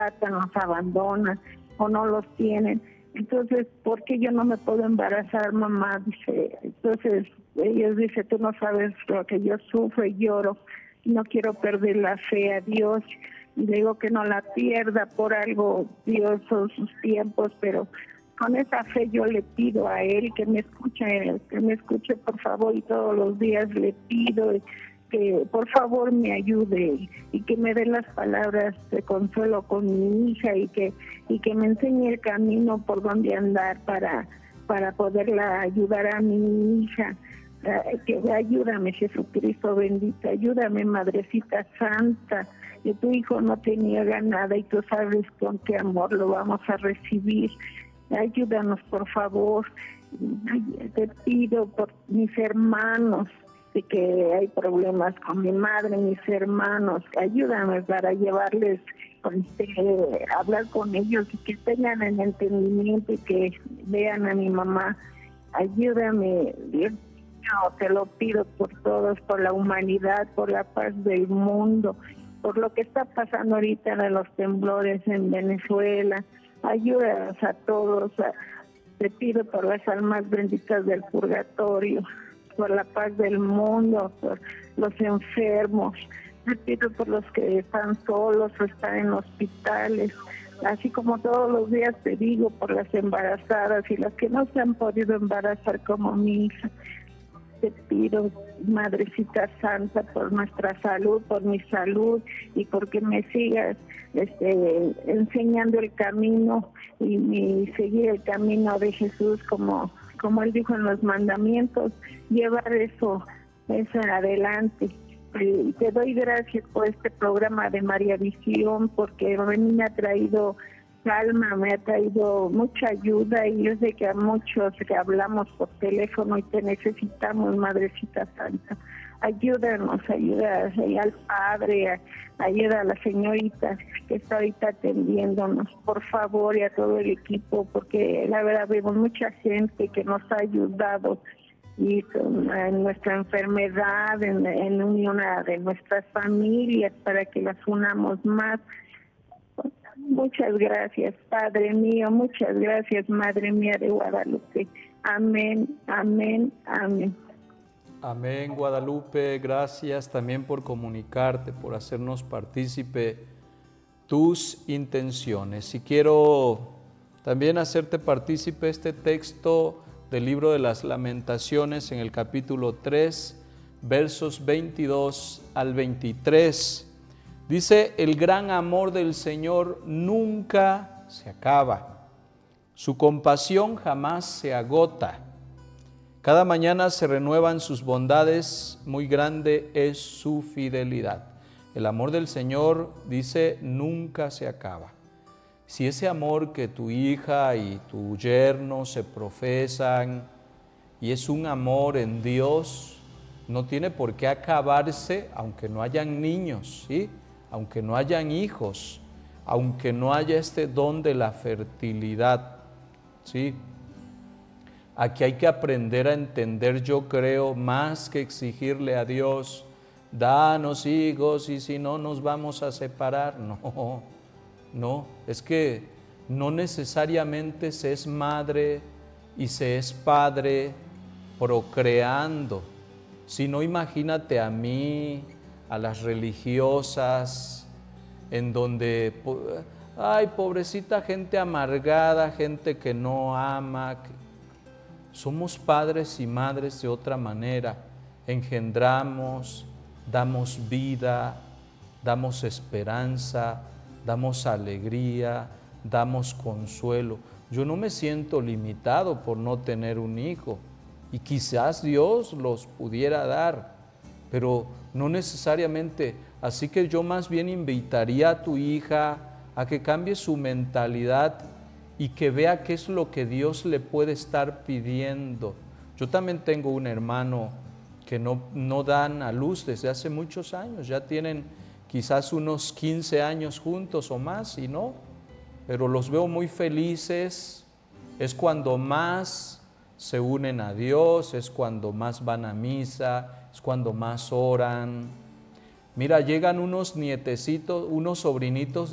nos abandonan o no los tienen. Entonces, ¿por qué yo no me puedo embarazar, mamá? Dice, entonces ellos dicen, tú no sabes lo que yo sufro y lloro, no quiero perder la fe a Dios. Y le digo que no la pierda, por algo Dios son sus tiempos, pero con esa fe yo le pido a Él que me escuche por favor, y todos los días le pido que por favor me ayude y que me dé las palabras de consuelo con mi hija y que me enseñe el camino por donde andar para poderla ayudar a mi hija. Que ayúdame, Jesucristo bendito, ayúdame, Madrecita Santa, que tu hijo no te niega nada y tú sabes con qué amor lo vamos a recibir. Ayúdanos, por favor. Te pido por mis hermanos, de que hay problemas con mi madre, mis hermanos, ayúdame para llevarles, hablar con ellos y que tengan el entendimiento y que vean a mi mamá. Ayúdame, Dios. No, te lo pido por todos, por la humanidad, por la paz del mundo, por lo que está pasando ahorita en los temblores en Venezuela. Ayúdanos a todos. Te pido por las almas benditas del purgatorio, por la paz del mundo, por los enfermos. Te pido por los que están solos o están en hospitales. Así como todos los días te digo por las embarazadas y las que no se han podido embarazar como mi hija. Te pido, Madrecita Santa, por nuestra salud, por mi salud y porque me sigas enseñando el camino y seguir el camino de Jesús como Él dijo en los mandamientos, llevar eso adelante. Y te doy gracias por este programa de María Visión, porque a mí me ha traído calma, me ha traído mucha ayuda, y yo sé que a muchos que hablamos por teléfono y te necesitamos, Madrecita Santa. Ayúdanos, ayuda al padre, ayuda a la señorita que está ahorita atendiéndonos, por favor, y a todo el equipo, porque la verdad vemos mucha gente que nos ha ayudado y en nuestra enfermedad, en unión de nuestras familias, para que las unamos más. Muchas gracias, Padre mío, muchas gracias, Madre mía de Guadalupe. Amén, amén, amén. Amén, Guadalupe, gracias también por comunicarte, por hacernos partícipe tus intenciones. Y quiero también hacerte partícipe este texto del libro de las Lamentaciones en el capítulo 3, versos 22 al 23. Dice, el gran amor del Señor nunca se acaba, su compasión jamás se agota. Cada mañana se renuevan sus bondades, muy grande es su fidelidad. El amor del Señor, dice, nunca se acaba. Si ese amor que tu hija y tu yerno se profesan y es un amor en Dios, no tiene por qué acabarse aunque no hayan niños, ¿sí? Aunque no hayan hijos, aunque no haya este don de la fertilidad, ¿sí? Aquí hay que aprender a entender, yo creo, más que exigirle a Dios, danos hijos y si no nos vamos a separar. No, es que no necesariamente se es madre y se es padre procreando, sino imagínate a mí, a las religiosas, en donde, ay, pobrecita gente amargada, gente que no ama. Somos padres y madres de otra manera, engendramos, damos vida, damos esperanza, damos alegría, damos consuelo. Yo no me siento limitado por no tener un hijo, y quizás Dios los pudiera dar, pero no necesariamente. Así que yo más bien invitaría a tu hija a que cambie su mentalidad y que vea qué es lo que Dios le puede estar pidiendo. Yo también tengo un hermano que no dan a luz desde hace muchos años, ya tienen quizás unos 15 años juntos o más, y no, pero los veo muy felices. Es cuando más se unen a Dios, es cuando más van a misa, es cuando más oran. Mira, llegan unos nietecitos, unos sobrinitos